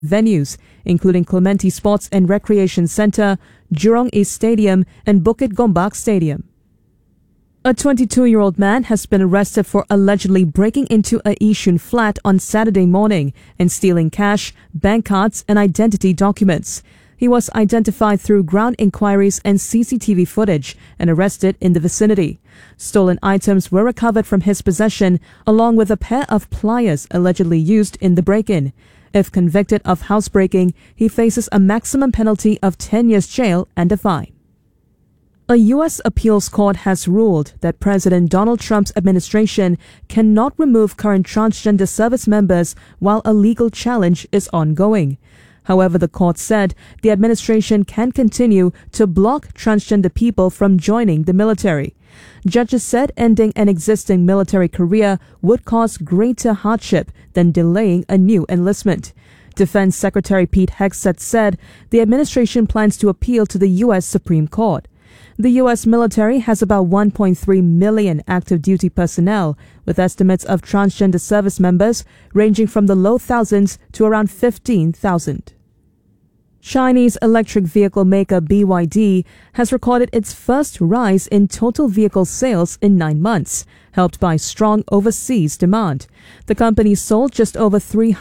venues, including Clementi Sports and Recreation Center, Jurong East Stadium, and Bukit Gombak Stadium. A 22-year-old man has been arrested for allegedly breaking into a Yishun flat on Saturday morning and stealing cash, bank cards, and identity documents. He was identified through ground inquiries and CCTV footage and arrested in the vicinity. Stolen items were recovered from his possession, along with a pair of pliers allegedly used in the break-in. If convicted of housebreaking, he faces a maximum penalty of 10 years jail and a fine. A U.S. appeals court has ruled that President Donald Trump's administration cannot remove current transgender service members while a legal challenge is ongoing. However, the court said the administration can continue to block transgender people from joining the military. Judges said ending an existing military career would cause greater hardship than delaying a new enlistment. Defense Secretary Pete Hegseth said the administration plans to appeal to the U.S. Supreme Court. The U.S. military has about 1.3 million active duty personnel, with estimates of transgender service members ranging from the low thousands to around 15,000. Chinese electric vehicle maker BYD has recorded its first rise in total vehicle sales in 9 months, helped by strong overseas demand. The company sold just over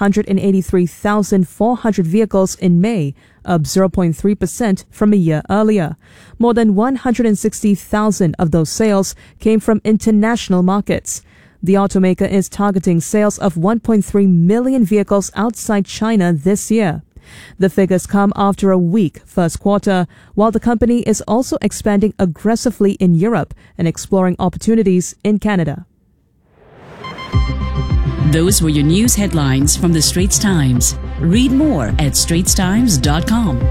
383,400 vehicles in May, up 0.3% from a year earlier. More than 160,000 of those sales came from international markets. The automaker is targeting sales of 1.3 million vehicles outside China this year. The figures come after a weak first quarter, while the company is also expanding aggressively in Europe and exploring opportunities in Canada. Those were your news headlines from the Straits Times. Read more at straitstimes.com.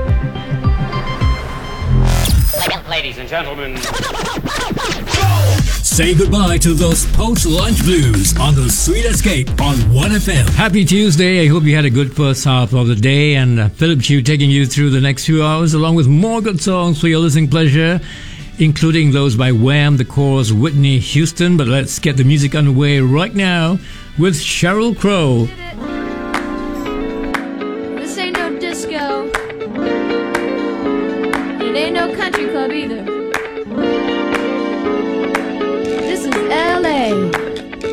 Ladies and gentlemen, say goodbye to those post-lunch blues on the Sweet Escape on 1FM. Happy Tuesday. I hope you had a good first half of the day, and Philip Chew taking you through the next few hours along with more good songs for your listening pleasure, including those by Wham, The Corrs, Whitney Houston. But let's get the music underway right now with Sheryl Crow. This ain't no disco. It ain't no country club either.